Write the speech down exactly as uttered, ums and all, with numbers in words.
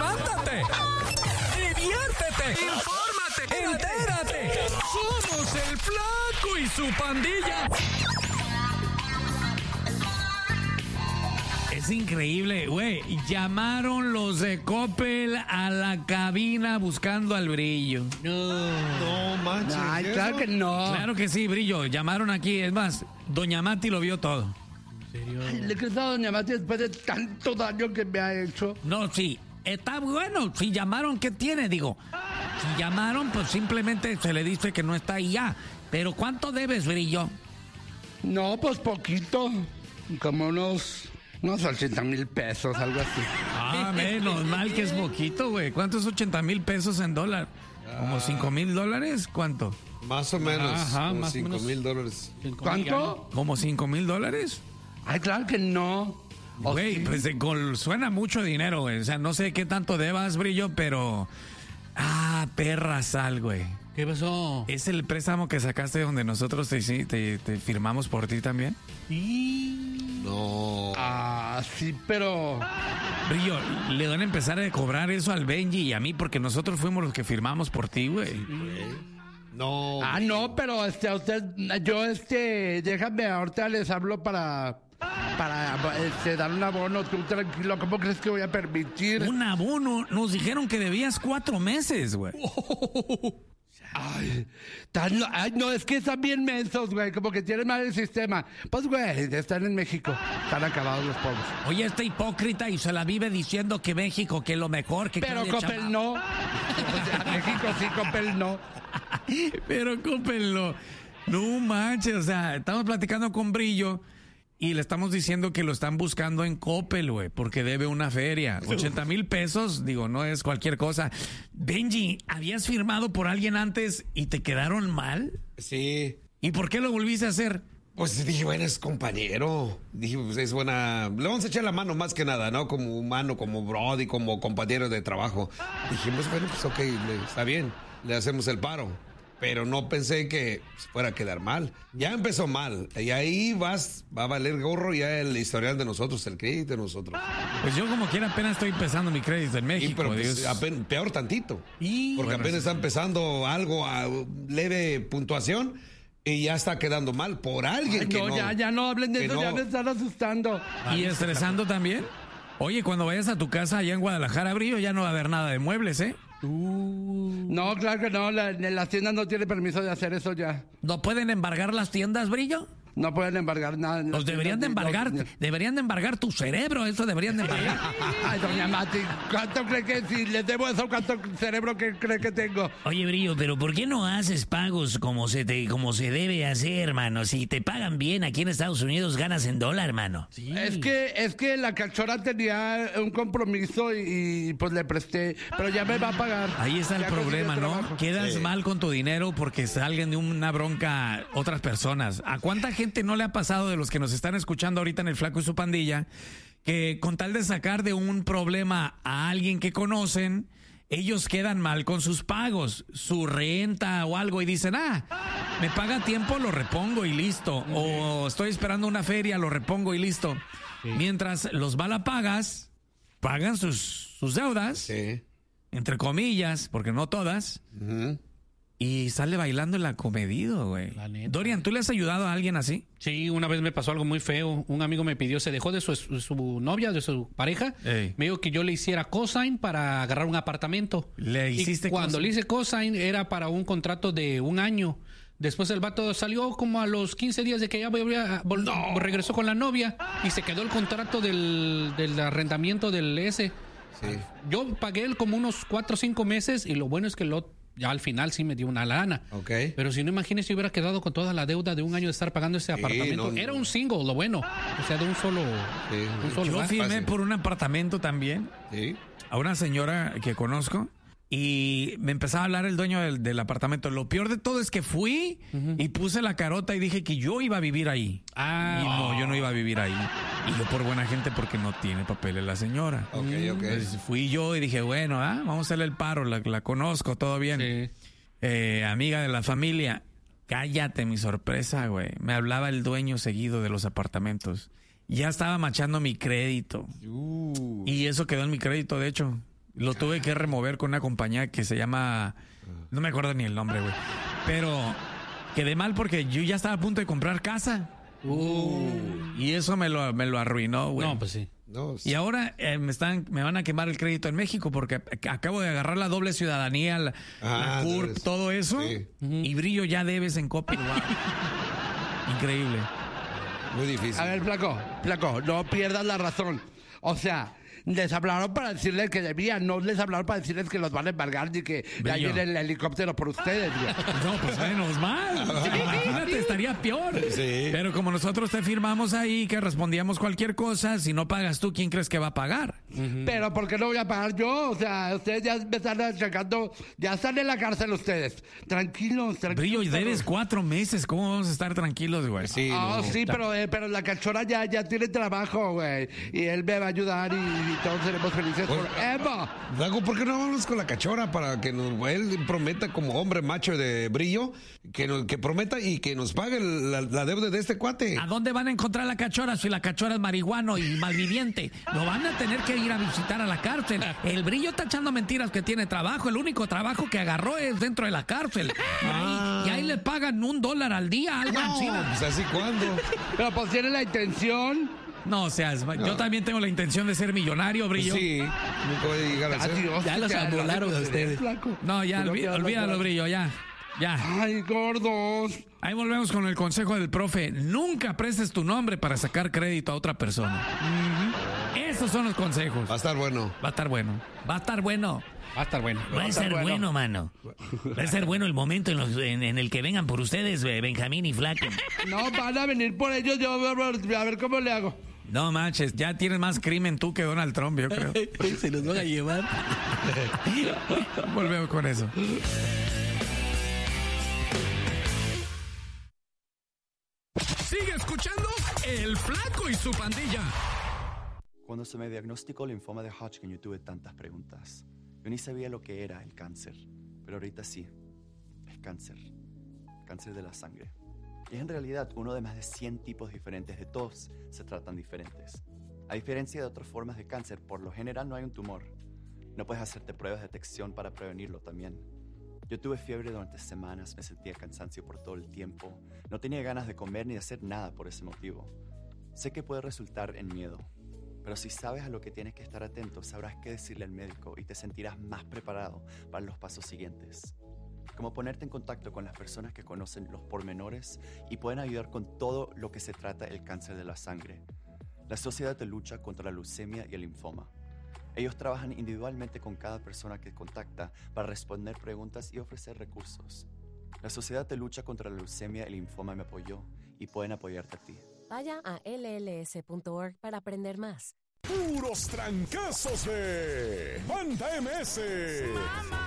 levántate, diviértete, infórmate, entérate. Somos el Flaco y su pandilla. Es increíble, güey. Llamaron los de Coppel a la cabina buscando al Brillo. No, no manches. Ay, claro que no. Claro que sí, Brillo. Llamaron aquí. Es más, Doña Mati lo vio todo. Ay, le crees a Doña Mati después de tanto daño que me ha hecho. No, sí. Está bueno. Si llamaron, ¿qué tiene? Digo, si llamaron, pues simplemente se le dice que no está ahí ya. Pero ¿cuánto debes, Brillo? No, pues poquito. Como unos... unos ochenta mil pesos, algo así. Ah, menos mal que es poquito, güey. ¿Cuánto es ochenta mil pesos en dólar? ¿Como cinco mil dólares? ¿Cuánto? Más o menos. Ajá, como más o cinco menos. mil dólares. ¿Cuánto? ¿Como cinco mil dólares? Ay, claro que no. ¿O Güey, sí? pues eh, con- suena mucho dinero, güey. O sea, no sé qué tanto debas, Brillo, pero... Ah, perra sal, güey. ¿Qué pasó? ¿Es el préstamo que sacaste donde nosotros te, sí, te- te firmamos por ti también? No. Ah, sí, pero... Brillo, le van a empezar a cobrar eso al Benji y a mí porque nosotros fuimos los que firmamos por ti, güey. No. Ah, no, pero este, a usted, yo, este, déjame, ahorita les hablo para, para, este, dar un abono, tú tranquilo, ¿cómo crees que voy a permitir? Un abono. Nos dijeron que debías cuatro meses, güey. Ay, tan, ay, no, es que están bien mensos, güey, como que tienen mal el sistema. Pues, güey, están en México, están acabados los pobres. Oye, este hipócrita y se la vive diciendo que México, que lo mejor, que Pero Claudia Coppel Sheinbaum. no. O sea, México sí, Coppel no. Pero Coppel no. No manches, o sea, estamos platicando con Brillo y le estamos diciendo que lo están buscando en Coppel, güey, porque debe una feria. ochenta mil pesos, digo, no es cualquier cosa. Benji, ¿habías firmado por alguien antes y te quedaron mal? Sí. ¿Y por qué lo volviste a hacer? Pues dije, bueno, es compañero. Dije, pues es buena. Le vamos a echar la mano más que nada, ¿no? Como humano, como brody, como compañero de trabajo. Dijimos, bueno, pues ok, le- está bien, le hacemos el paro. Pero no pensé que se fuera a quedar mal. Ya empezó mal. Y ahí vas, va a valer gorro ya el historial de nosotros, el crédito de nosotros. Pues yo como quiera apenas estoy empezando mi crédito en Y, México. pero pues, Dios. apen- peor tantito. Y- Porque Bueno, apenas sí. está empezando algo a leve puntuación y ya está quedando mal por alguien Ay, que no, no. ya, ya no hablen de que eso, no- ya me están asustando. ¿Y estresando también? Oye, cuando vayas a tu casa allá en Guadalajara, Brillo, ya no va a haber nada de muebles, ¿eh? No, claro que no, la, las tiendas no tienen permiso de hacer eso ya. ¿No pueden embargar las tiendas, Brillo? No pueden embargar nada. en las Los deberían de tiendas, embargar, ni- deberían de embargar tu cerebro, eso deberían de embargar. Ay, doña Mati, ¿cuánto cree que si les debo eso, cuánto cerebro que cree que tengo? Oye, Brillo, pero ¿por qué no haces pagos como se te, como se debe hacer, hermano? Si te pagan bien aquí en Estados Unidos, ganas en dólar, hermano. Es que, es que la cachorra tenía un compromiso y, y, pues le presté, pero ya me va a pagar. Ahí está el Ya consiguió problema, ¿no? trabajo. Quedas Sí. mal con tu dinero porque salgan de una bronca otras personas. ¿A cuánta gente no le ha pasado de los que nos están escuchando ahorita en El Flaco y su pandilla que con tal de sacar de un problema a alguien que conocen, ellos quedan mal con sus pagos, su renta o algo y dicen, ah, me paga a tiempo, lo repongo y listo. O estoy esperando una feria, lo repongo y listo. Mientras los pagas, pagan sus, sus deudas, Sí. entre comillas, porque no todas, Ujú. y sale bailando el acomedido, güey. La neta. Dorian, ¿tú le has ayudado a alguien así? Sí, una vez me pasó algo muy feo. Un amigo me pidió, se dejó de su, su novia, de su pareja. Ey. Me dijo que yo le hiciera cosign para agarrar un apartamento. ¿Le hiciste y cuando cosign? le hice cosign era para un contrato de un año. Después el vato salió como a los quince días de que ya volvía- vol- regresó con la novia y se quedó el contrato del, del arrendamiento del S. Sí. Yo pagué él como unos cuatro o cinco meses y lo bueno es que lo, ya al final sí me dio una lana. Ok. Pero si no, imagínese si hubiera quedado con toda la deuda de un año de estar pagando ese Sí, apartamento. no, Era no. un single, lo bueno. O sea, de un solo. Sí. un solo Yo lugar. firmé fácil. por un apartamento también Sí. a una señora que conozco y me empezaba a hablar el dueño del, del apartamento. Lo peor de todo es que fui y puse la carota y dije que yo iba a vivir ahí. Ah. Y no, yo no iba a vivir ahí. Y yo por buena gente porque no tiene papeles la señora. Ok, ok. Entonces fui yo y dije, bueno, ah, vamos a hacerle el paro, la, la conozco, todo bien. Sí. Eh, amiga de la familia. Cállate, mi sorpresa, güey. Me hablaba el dueño seguido de los apartamentos. Ya estaba machando mi crédito. Uh. Y eso quedó en mi crédito, de hecho. Lo tuve que remover con una compañía que se llama... No me acuerdo ni el nombre, güey. Pero quedé mal porque yo ya estaba a punto de comprar casa. Uh. Y eso me lo, me lo arruinó, güey. No, pues sí. No, Y ahora eh, me están me van a quemar el crédito en México porque acabo de agarrar la doble ciudadanía, la, Ah, la C U R P, debes. todo eso. Sí. Y Brillo ya debes en copia. Wow. Increíble. muy difícil. A ver, Flaco, Flaco, no pierdas la razón. O sea, les hablaron para decirles que debían, no les hablaron para decirles que los van a embargar ni que ya Brillo. viene el helicóptero por ustedes, güey. No, pues menos mal. Imagínate, estaría peor. Sí. Pero como nosotros te firmamos ahí que respondíamos cualquier cosa, si no pagas tú, ¿quién crees que va a pagar? Pero ¿por qué no voy a pagar yo? O sea, ustedes ya me están achacando, ya están en la cárcel ustedes. Tranquilos, tranquilos. Brillo, debes cuatro meses. ¿Cómo vamos a estar tranquilos, güey? Sí, Ah, no. sí, pero, eh, pero la cachorra ya, ya tiene trabajo, güey. Y él me va a ayudar y, y todos seremos felices Pues, forever. Dago, ¿por qué no vamos con la cachora para que nos, él prometa como hombre macho de Brillo, que, nos, que prometa y que nos pague la, la deuda de este cuate? ¿A dónde van a encontrar la cachora si la cachora es marihuano y malviviente? Lo van a tener que ir a visitar a la cárcel. El Brillo está echando mentiras que tiene trabajo. El único trabajo que agarró es dentro de la cárcel. Y ahí, y ahí le pagan un dólar al día, algo así. No, pues así cuándo. Pero pues tiene la intención. No, o sea, yo también tengo la intención de ser millonario, Brillo. Sí, nunca voy a llegar a ser. Adiós, Ya los te- amolaron lo a haces ustedes. flaco. No, ya, Pero olví- te vas a olvídalo, quedar- Brillo, ya. Ya. Ay, gordos. Ahí volvemos con el consejo del profe. Nunca prestes tu nombre para sacar crédito a otra persona. Esos son los consejos. Va a estar bueno. Va a estar bueno. Va a estar bueno. Va a estar bueno. Va a ser bueno. bueno, mano. Va a ser bueno el momento en, los- en- en el que vengan por ustedes, eh, Benjamín y Flaco. No, van a venir por ellos. Yo a ver, a ver cómo le hago. No manches, ya tienes más crimen tú que Donald Trump, yo creo. Se los van a llevar. Volvemos con eso. Sigue escuchando El Flaco y su pandilla. Cuando se me diagnosticó linfoma de Hodgkin, yo tuve tantas preguntas. Yo ni sabía lo que era el cáncer, pero ahorita sí. Es cáncer. Cáncer de la sangre. Y es en realidad uno de más de cien tipos diferentes. De todos se tratan diferentes. A diferencia de otras formas de cáncer, por lo general no hay un tumor. No puedes hacerte pruebas de detección para prevenirlo también. Yo tuve fiebre durante semanas, me sentía cansancio por todo el tiempo. No tenía ganas de comer ni de hacer nada por ese motivo. Sé que puede resultar en miedo. Pero si sabes a lo que tienes que estar atento, sabrás qué decirle al médico y te sentirás más preparado para los pasos siguientes. Como ponerte en contacto con las personas que conocen los pormenores y pueden ayudar con todo lo que se trata el cáncer de la sangre. La Sociedad de Lucha contra la Leucemia y el Linfoma. Ellos trabajan individualmente con cada persona que contacta para responder preguntas y ofrecer recursos. La Sociedad de Lucha contra la Leucemia y el Linfoma me apoyó y pueden apoyarte a ti. Vaya a L L S punto org para aprender más. Puros trancazos de Banda M S.